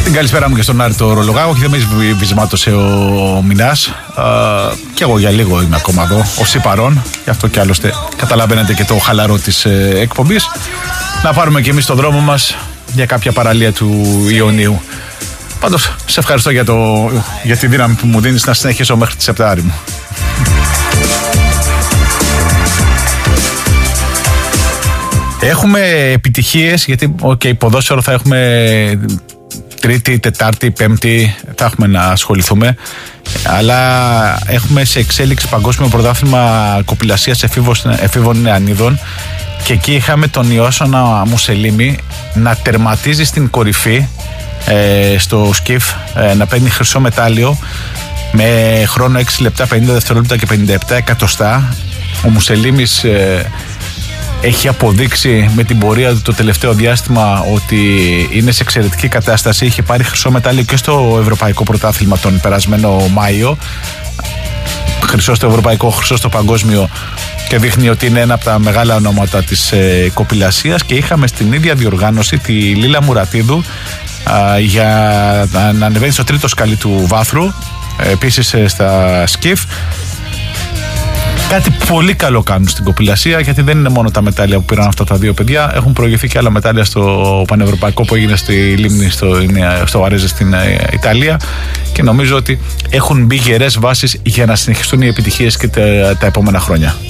Την καλησπέρα μου και στον Άρη το Ρολογάγο. Και δεν με βυσμάτωσε ο Μινάς. Και εγώ για λίγο είμαι ακόμα εδώ, ως παρόν. Γι' αυτό και άλλωστε καταλαβαίνετε και το χαλαρό της εκπομπής. Να πάρουμε και εμείς τον δρόμο μας για κάποια παραλία του Ιωνίου. Πάντως, σε ευχαριστώ για τη δύναμη που μου δίνεις να συνεχίσω μέχρι τις 7 μου. Έχουμε επιτυχίες, γιατί ποδόσφαιρο θα έχουμε Τρίτη, Τετάρτη, Πέμπτη, θα έχουμε να ασχοληθούμε. Αλλά έχουμε σε εξέλιξη παγκόσμιο πρωτάθλημα κοπηλασίας εφήβων νεανίδων. Και εκεί είχαμε τον Ιώσονα Μουσελίμη να τερματίζει στην κορυφή στο σκιφ, να παίρνει χρυσό μετάλλιο με χρόνο 6 λεπτά 50 δευτερόλεπτα και 57 εκατοστά. Ο Μουσελίμης έχει αποδείξει με την πορεία του το τελευταίο διάστημα ότι είναι σε εξαιρετική κατάσταση. Είχε πάρει χρυσό μετάλλιο και στο Ευρωπαϊκό Πρωτάθλημα τον περασμένο Μάιο. Χρυσό στο Ευρωπαϊκό, χρυσό στο Παγκόσμιο, και δείχνει ότι είναι ένα από τα μεγάλα ονόματα της κοπηλασίας. Και είχαμε στην ίδια διοργάνωση τη Λίλα Μουρατίδου για να ανεβαίνει στο τρίτο σκαλί του βάθρου, επίσης στα σκιφ. Κάτι πολύ καλό κάνουν στην κοπηλασία, γιατί δεν είναι μόνο τα μετάλλια που πήραν αυτά τα δύο παιδιά. Έχουν προηγηθεί και άλλα μετάλλια στο πανευρωπαϊκό που έγινε στη Λίμνη, στο Βαρέζε στην Ιταλία. Και νομίζω ότι έχουν μπει γερές βάσεις για να συνεχιστούν οι επιτυχίες και τα επόμενα χρόνια.